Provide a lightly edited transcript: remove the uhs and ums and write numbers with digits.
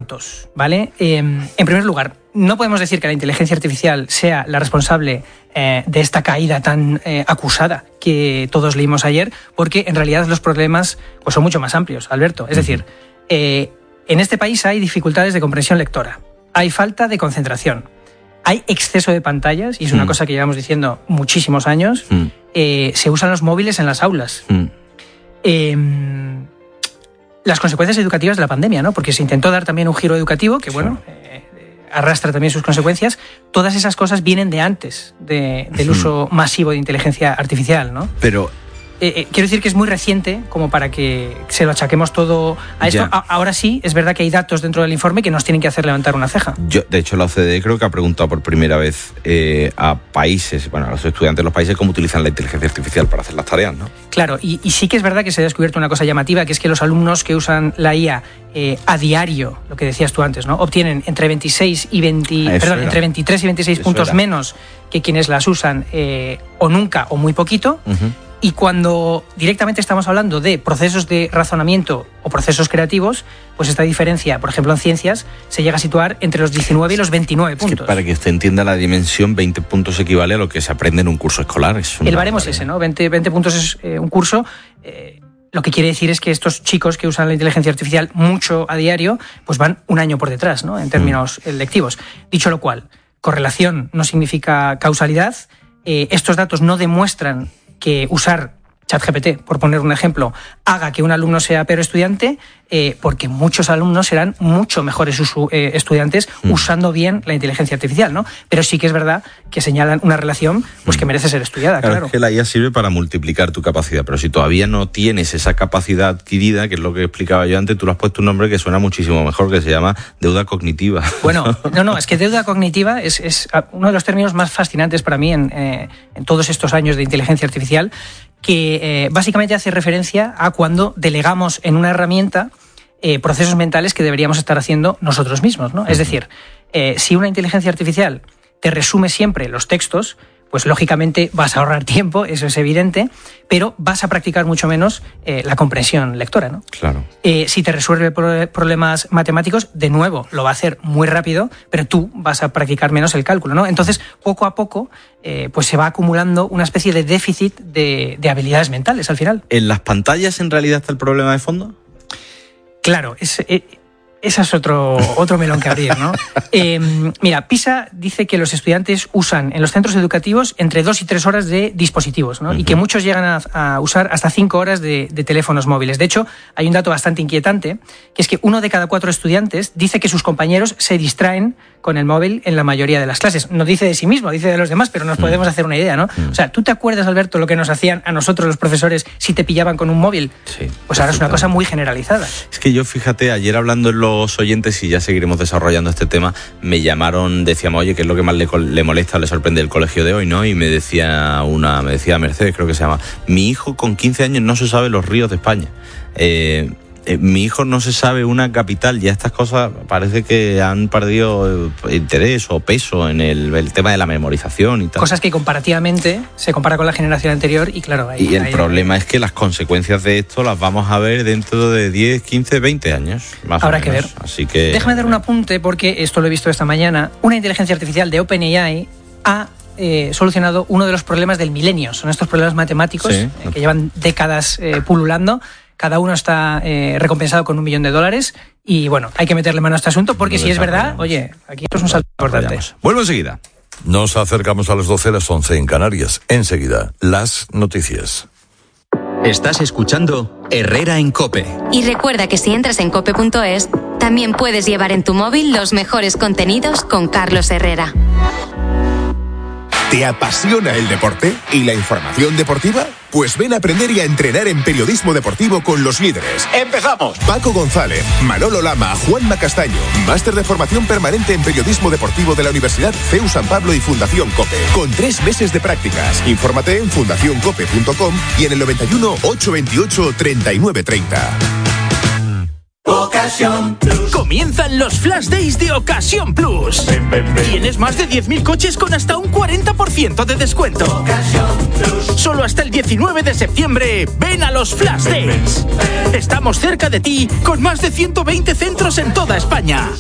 datos, ¿vale? En primer lugar, no podemos decir que la inteligencia artificial sea la responsable de esta caída tan acusada que todos leímos ayer, porque en realidad los problemas pues, son mucho más amplios, Alberto. Es decir, en este país hay dificultades de comprensión lectora, hay falta de concentración, hay exceso de pantallas, y es una cosa que llevamos diciendo muchísimos años, se usan los móviles en las aulas. Las consecuencias educativas de la pandemia, ¿no? Porque se intentó dar también un giro educativo que, bueno, arrastra también sus consecuencias. Todas esas cosas vienen de antes del uso masivo de inteligencia artificial, ¿no? Pero quiero decir que es muy reciente como para que se lo achaquemos todo a esto. Ahora sí, es verdad que hay datos dentro del informe que nos tienen que hacer levantar una ceja. De hecho, la OCDE creo que ha preguntado por primera vez a países, bueno, a los estudiantes de los países, cómo utilizan la inteligencia artificial para hacer las tareas, ¿no? Claro, y sí que es verdad que se ha descubierto una cosa llamativa, que es que los alumnos que usan la IA a diario, lo que decías tú antes, ¿no? Obtienen entre 23 y 26 puntos menos que quienes las usan o nunca o muy poquito. Y cuando directamente estamos hablando de procesos de razonamiento o procesos creativos, pues esta diferencia, por ejemplo en ciencias, se llega a situar entre los 19 y los 29 puntos. Es que para que usted entienda la dimensión, 20 puntos equivale a lo que se aprende en un curso escolar. El baremo es ese, ¿no? 20 puntos es un curso. Lo que quiere decir es que estos chicos que usan la inteligencia artificial mucho a diario, pues van un año por detrás, ¿no? En términos lectivos. Dicho lo cual, correlación no significa causalidad. Estos datos no demuestran que usar ChatGPT, por poner un ejemplo, haga que un alumno sea peor estudiante, porque muchos alumnos serán mucho mejores estudiantes usando bien la inteligencia artificial, ¿no? Pero sí que es verdad que señalan una relación pues que merece ser estudiada, claro. Es que la IA sirve para multiplicar tu capacidad, pero si todavía no tienes esa capacidad adquirida, que es lo que explicaba yo antes, tú le has puesto un nombre que suena muchísimo mejor, que se llama deuda cognitiva. Bueno, es que deuda cognitiva es uno de los términos más fascinantes para mí en todos estos años de inteligencia artificial, que básicamente hace referencia a cuando delegamos en una herramienta procesos mentales que deberíamos estar haciendo nosotros mismos, ¿no? Es decir, si una inteligencia artificial te resume siempre los textos, pues lógicamente vas a ahorrar tiempo, eso es evidente, pero vas a practicar mucho menos la comprensión lectora, ¿no? Claro. Si te resuelve problemas matemáticos, de nuevo, lo va a hacer muy rápido, pero tú vas a practicar menos el cálculo, ¿no? Entonces, poco a poco, pues se va acumulando una especie de déficit de habilidades mentales al final. ¿En las pantallas en realidad está el problema de fondo? Claro, ese es otro melón que abrir, ¿no? Mira, PISA dice que los estudiantes usan en los centros educativos entre 2 y 3 horas de dispositivos, ¿no? Y que muchos llegan a usar hasta 5 horas de teléfonos móviles. De hecho, hay un dato bastante inquietante, que es que 1 de cada 4 estudiantes dice que sus compañeros se distraen con el móvil en la mayoría de las clases. No dice de sí mismo, dice de los demás, pero nos podemos hacer una idea, ¿no? O sea, ¿tú te acuerdas, Alberto, lo que nos hacían a nosotros los profesores si te pillaban con un móvil? Sí. Pues ahora es una cosa muy generalizada. Es que yo, fíjate, ayer hablando en los oyentes, y ya seguiremos desarrollando este tema, me llamaron, decíamos, oye, ¿qué es lo que más le molesta, le sorprende el colegio de hoy, no? Y me decía Mercedes, creo que se llama, mi hijo con 15 años no se sabe los ríos de España. Mi hijo no se sabe una capital. Ya estas cosas parece que han perdido interés o peso en el tema de la memorización y tal. Cosas que comparativamente se compara con la generación anterior y claro... el problema es que las consecuencias de esto las vamos a ver dentro de 10, 15, 20 años, más Habrá o menos. que ver. Así que... Déjame dar un apunte porque esto lo he visto esta mañana. Una inteligencia artificial de OpenAI ha solucionado uno de los problemas del milenio. Son estos problemas matemáticos que llevan décadas pululando. Cada uno está recompensado con $1 millón y bueno, hay que meterle mano a este asunto porque si es verdad, oye, aquí es un salto importante. Vuelvo enseguida. Nos acercamos a las 12, las 11 en Canarias. Enseguida, las noticias. Estás escuchando Herrera en COPE. Y recuerda que si entras en cope.es, también puedes llevar en tu móvil los mejores contenidos con Carlos Herrera. ¿Te apasiona el deporte y la información deportiva? Pues ven a aprender y a entrenar en periodismo deportivo con los líderes. ¡Empezamos! Paco González, Manolo Lama, Juanma Castaño. Máster de formación permanente en periodismo deportivo de la Universidad CEU San Pablo y Fundación COPE. Con 3 meses de prácticas. Infórmate en fundacioncope.com y en el 91 828 3930. Ocasión Plus. Comienzan los Flash Days de Ocasión Plus. Tienes más de 10.000 coches con hasta un 40% de descuento. Ocasión Plus. Solo hasta el 19 de septiembre, ven a los Flash Days. Estamos cerca de ti con más de 120 centros en toda España.